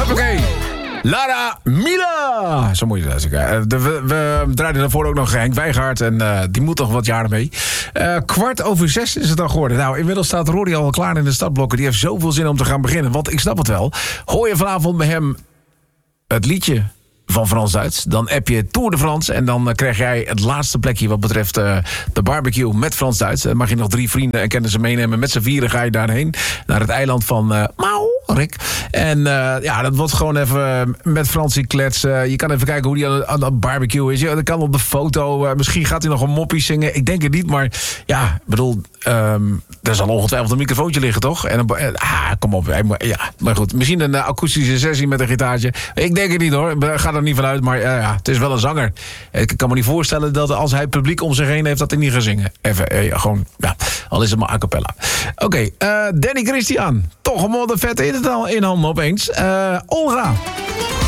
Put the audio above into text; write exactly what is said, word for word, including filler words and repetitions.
Huppakee. Lara Mila. Zo moet je dat zeggen. We, we, we draaiden daarvoor ook nog Henk Wijngaard. En uh, die moet nog wat jaren mee. Uh, kwart over zes is het dan geworden. Nou, inmiddels staat Rory al klaar in de startblokken. Die heeft zoveel zin om te gaan beginnen. Want ik snap het wel. Hoor je vanavond bij hem het liedje van Frans-Duits. Dan app je Tour de France. En dan uh, krijg jij het laatste plekje wat betreft uh, de barbecue met Frans-Duits. Dan mag je nog drie vrienden en kennissen meenemen. Met z'n vieren ga je daarheen. Naar het eiland van uh, Mauw. Rick. En uh, ja, dat wordt gewoon even met Fransie kletsen. Je kan even kijken hoe hij aan het barbecue is. Ja, dat kan op de foto. Uh, misschien gaat hij nog een moppie zingen. Ik denk het niet, maar ja, ik bedoel, um, er zal ongetwijfeld een microfoontje liggen, toch? En een, uh, ah, kom op. Ja, maar goed, misschien een uh, akoestische sessie met een gitaartje. Ik denk het niet, hoor. Ik ga er niet van uit, maar uh, ja, het is wel een zanger. Ik kan me niet voorstellen dat als hij het publiek om zich heen heeft, dat hij niet gaat zingen. Even, uh, gewoon, ja, al is het maar a cappella. Oké, okay, uh, Danny Christian. Toch een modder vet in het al in handen opeens. Uh, Olga.